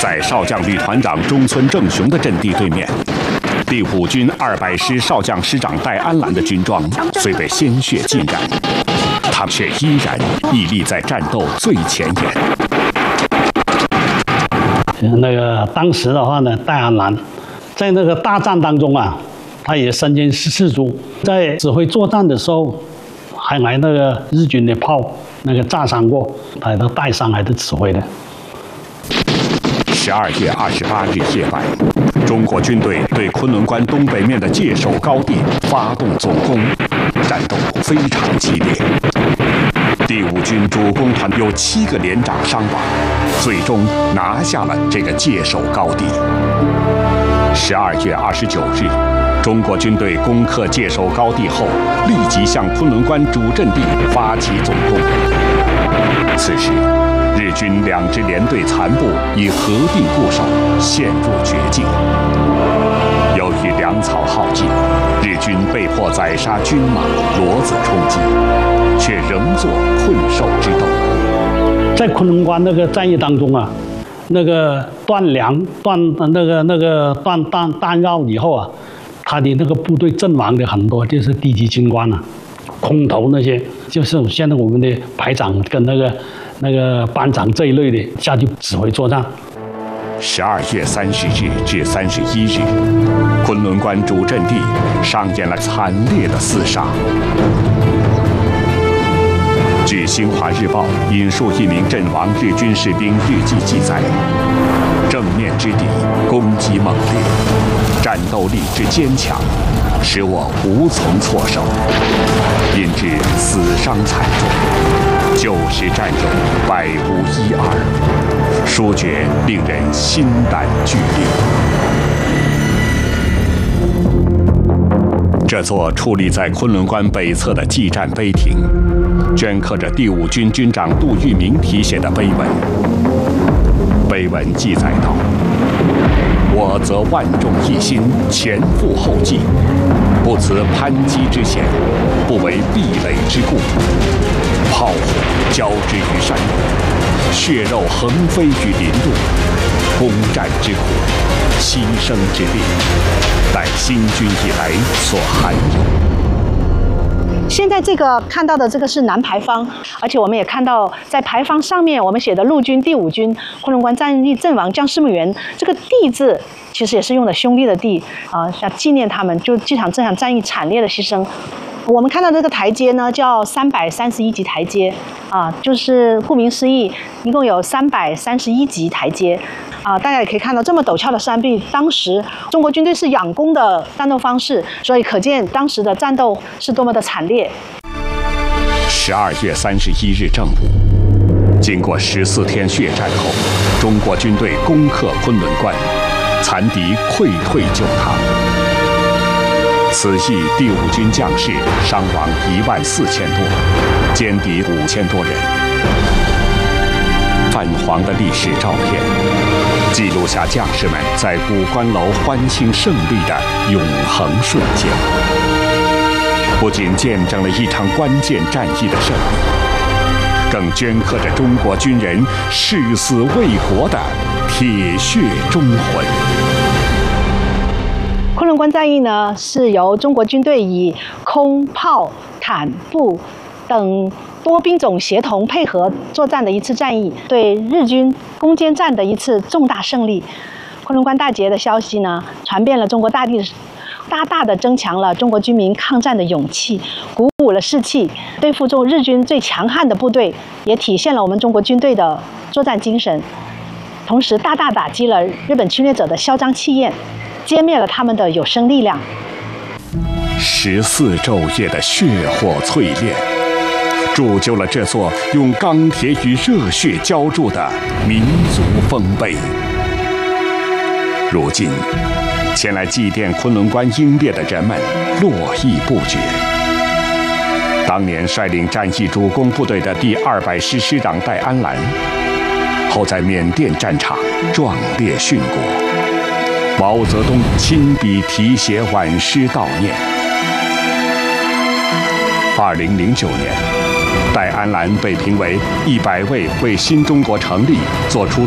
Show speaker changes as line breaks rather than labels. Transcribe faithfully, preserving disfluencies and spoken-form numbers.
在少将旅团长中村正雄的阵地对面，第五军二百师少将师长戴安澜的军装虽被鲜血浸染，他们却依然屹立在战斗最前沿。
那个当时的话呢，戴安澜在那个大战当中啊，他也身经士卒，在指挥作战的时候，还来那个日军的炮那个炸伤过，他都带伤来的指挥的。
十二月二十八日夜晚，中国军队对昆仑关东北面的界首高地发动总攻，战斗非常激烈。第五军主攻团有七个连长伤亡，最终拿下了这个界首高地。十二月二十九日，中国军队攻克界首高地后，立即向昆仑关主阵地发起总攻。此时，日军两支连队残部已合并固守，陷入绝境。由于粮草耗尽，日军被迫宰杀军马，骡子充饥，却仍作困兽之斗。
在昆仑关那个战役当中啊，那个断粮、断那个那个断弹弹药以后啊，他的那个部队阵亡的很多就是低级军官啊，空投那些，就是现在我们的排长跟那个那个班长这一类的下去指挥作战。
十二月三十日至三十一日，昆仑关主阵地上演了惨烈的厮杀。据《新华日报》引述一名阵亡日军士兵日记记载，正面之敌攻击猛烈，战斗力之坚强，使我无从措手，因之死伤惨重，旧时战友百无一二，殊觉令人心胆俱裂。这座矗立在昆仑关北侧的祭战碑亭，镌刻着第五军军长杜聿明题写的碑文。碑文记载道：“我则万众一心，前赴后继，不辞攀击之险，不为壁垒之固。炮火交织于山谷，血肉横飞于林路，攻战之苦，牺牲之烈，待新军以来所罕有。”
现在这个看到的这个是南牌坊，而且我们也看到在牌坊上面我们写的陆军第五军昆仑关战役阵亡将士墓园，这个地字其实也是用的兄弟的弟啊，要纪念他们就这场这场战役惨烈的牺牲。我们看到这个台阶呢，叫三百三十一级台阶啊，就是顾名思义，一共有三百三十一级台阶啊。大家也可以看到这么陡峭的山壁，当时中国军队是仰攻的战斗方式，所以可见当时的战斗是多么的惨烈。
十二月三十一日正午，经过十四天血战后，中国军队攻克昆仑关，残敌溃退救唐。此役第五军将士伤亡一万四千多，歼敌五千多人。泛黄的历史照片，记录下将士们在古关楼欢庆胜利的永恒瞬间。不仅见证了一场关键战役的胜利，更镌刻着中国军人誓死为国的铁血忠魂。
昆仑关战役呢，是由中国军队以空、炮、坦、步等多兵种协同配合作战的一次战役，对日军攻坚战的一次重大胜利。昆仑关大捷的消息呢，传遍了中国大地，大大的增强了中国军民抗战的勇气，鼓舞了士气，对付中日军最强悍的部队，也体现了我们中国军队的作战精神，同时大大打击了日本侵略者的嚣张气焰，歼灭了他们的有生力量。
十四昼夜的血火淬炼，铸就了这座用钢铁与热血浇筑的民族丰碑。如今，前来祭奠昆仑关英烈的人们络绎不绝。当年率领战役主攻部队的第二百师师长戴安澜，后在缅甸战场壮烈殉国。毛泽东亲笔题写挽诗悼念。二零零九年，戴安澜被评为一百位为新中国成立做出